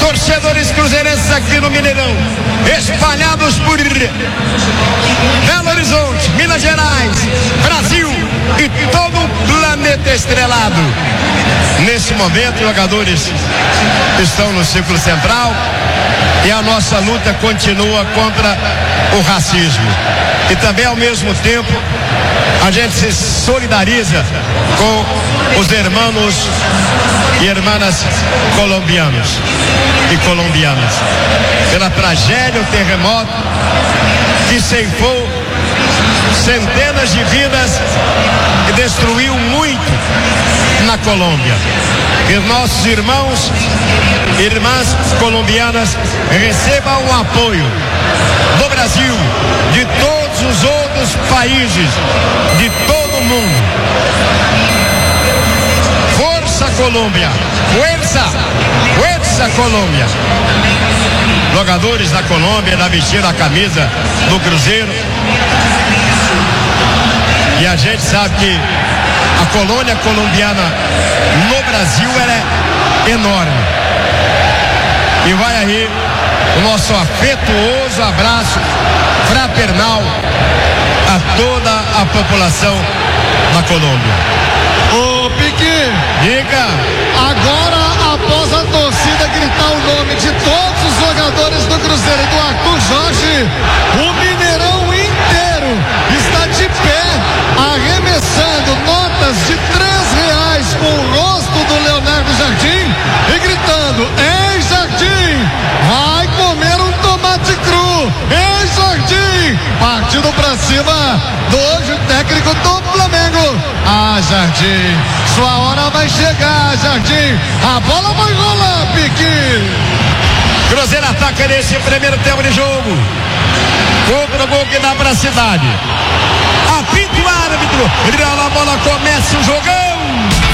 torcedores cruzeirenses aqui no Mineirão, espalhados por Belo Horizonte, Minas Gerais, Brasil e todo o planeta estrelado. Nesse momento, os jogadores estão no círculo central e a nossa luta continua contra o racismo. E também, ao mesmo tempo, a gente se solidariza com os irmãos e irmãs colombianos e colombianas pela tragédia, o terremoto que ceifou centenas de vidas e destruiu muito na Colômbia. Que nossos irmãos e irmãs colombianas recebam o apoio do Brasil, de todos os outros países, de todo o mundo. Força Colômbia, fuerza, fuerza Colômbia. Jogadores da Colômbia já vestiram a camisa do Cruzeiro. E a gente sabe que a colônia colombiana no Brasil ela é enorme. E vai aí o nosso afetuoso abraço fraternal a toda a população da Colômbia. Ô Piqui, diga. Agora, após a torcida gritar o nome de todos os jogadores do Cruzeiro e do Arthur Jorge, o Mineirão inteiro está de pé, arremessando notas de R$3 com o rosto do Leonardo Jardim e gritando: ei Jardim, vai comer um tomate cru, ei Jardim, partindo pra cima do hoje técnico do Flamengo. Ah, Jardim, sua hora vai chegar, Jardim, a bola vai rolar, Piqui. Cruzeiro ataca nesse primeiro tempo de jogo. Outro gol que dá para a cidade.